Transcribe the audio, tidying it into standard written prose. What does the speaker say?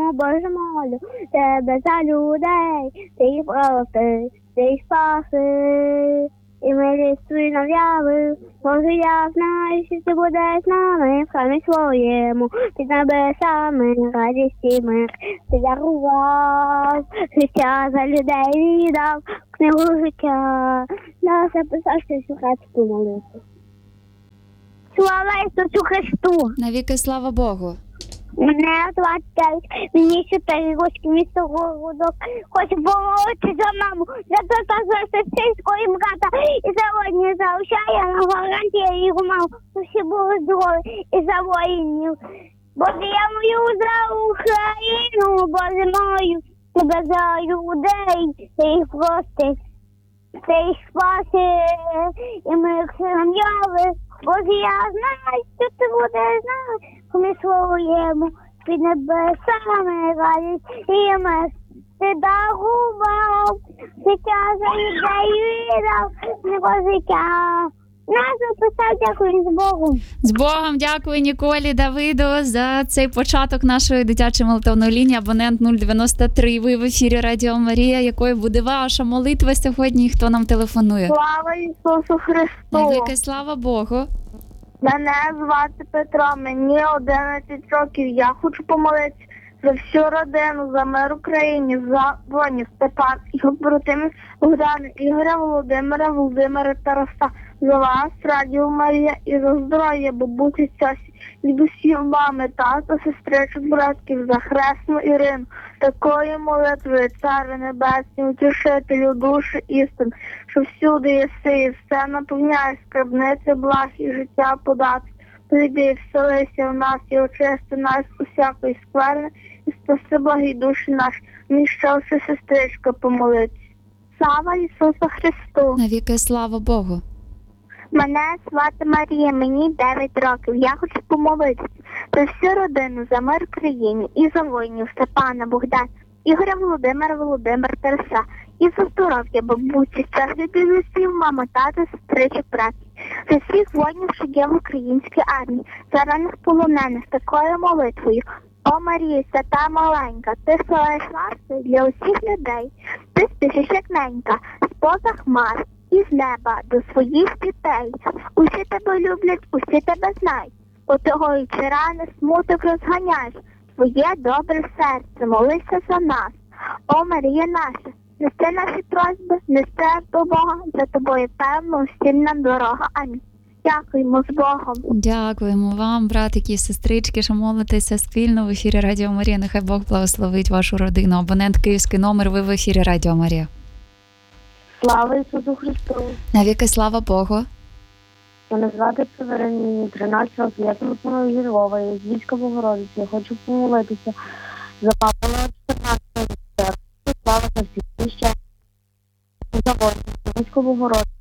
славимо, Боже, молю тебе за людей, ти їх прости, ти їх спаси. І милість твою нав'яви, Боже, я знаю, що ти будеш з нами в храмі своєму, під небесами, радість і мир. Ти дарував, життя за людей віддав, книгу життя, нас записав, що шукати помолити. Слава Ісусу Христу! Навіки слава Богу! Мене 29, мені 4 рочки, місто Городок. Хочу помолитися за маму, за тата, за сестричку і брата. І сьогодні залишаю на гарантії його маму, щоб всі були здорові і за воїнів. Боже, я молю за Україну, Боже мою, тебе за людей, ти їх прости, ти їх спаси, і ми їх срам'яли. Боже, я знаю, що ти будеш знати, ми своєму, під небесами радість і мир. Ти дарував, життя за людей віддав, його життя. Нас записав, дякую, з Богом. З Богом, дякую Ніколі Давиду за цей початок нашої дитячої молитовної лінії. Абонент 093. Ви в ефірі Радіо Марія. Якою буде ваша молитва сьогодні? Хто нам телефонує? Слава Ісусу Христу! Навіки слава Богу! Мене звати Петро, мені 11 років. Я хочу помолитися за всю родину, за мир Україні, за воїнів Степан, його побратимів Богдана, Ігоря, Володимира, Володимира, Тараса, за вас, Радіо Марія, і за здоров'я бабусі, тьосі, від усіх мами, тата, сестричок, братків, за хресну Ірину. Такою молитвою, Царю Небесний, утішителю душі істин, що всюди єси і все наповняє скарбниці благ і життя подати. Прийди, вселися в нас і очисти нас усякої скверни, і спаси благі душі наші. Мені ще сестричка помолиться. Слава Ісусу Христу! Навіки слава Богу! Мене звати Марія, мені 9 років. Я хочу помолитися за всю родину, за мир в країні, і за воїнів Степана, Богдана, Ігоря, Володимира, Володимира, Тараса, і за здоров'я бабусі, щасливі всіх мама, тата, сестричок, братів, за всіх воїнів, що є в українській армії, за ранних полонених, такою молитвою. О, Марія, свята маленька, ти слаєш ласки для усіх людей, ти спішиш як ненька, з-поза хмар, із неба до своїх дітей. Усі тебе люблять, усі тебе знають, потугуючи рани, смуток розганяєш, твоє добре серце, молися за нас. О, Марія наша, нести наші просьби, нести до Бога, за тобою певно всім нам дорога. Амінь. Дякуємо, з Богом. Дякуємо вам, братики і сестрички, що молитеся спільно в ефірі Радіо Марія. Нехай Бог благословить вашу родину. Абонент київський номер, ви в ефірі Радіо Марія. Слава Ісусу Христу! Навіки слава Богу! Мене звати Северин, мені 13 років, я телефоную зі Львова, я з Львівська Богородиця, я хочу помолитися за папу 14 років, слава за всі ще, за воїнів, Львівську Богородицю.